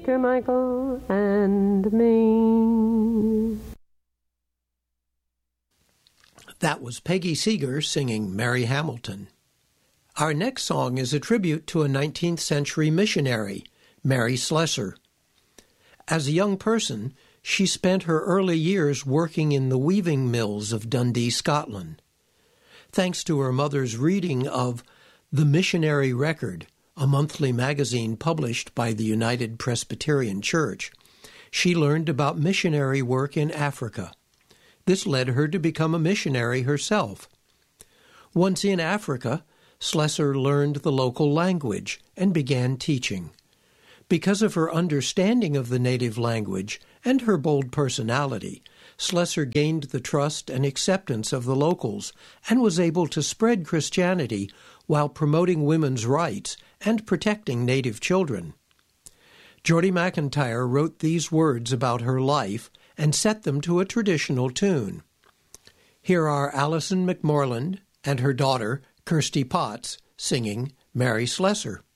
Mr. Michael and me. That was Peggy Seeger singing Mary Hamilton. Our next song is a tribute to a 19th century missionary, Mary Slessor. As a young person, she spent her early years working in the weaving mills of Dundee, Scotland. Thanks to her mother's reading of The Missionary Record, a monthly magazine published by the United Presbyterian Church, she learned about missionary work in Africa. This led her to become a missionary herself. Once in Africa, Slessor learned the local language and began teaching. Because of her understanding of the native language and her bold personality, Slessor gained the trust and acceptance of the locals and was able to spread Christianity while promoting women's rights and protecting native children. Geordie McIntyre wrote these words about her life and set them to a traditional tune. Here are Alison McMorland and her daughter, Kirsty Potts, singing Mary Slessor.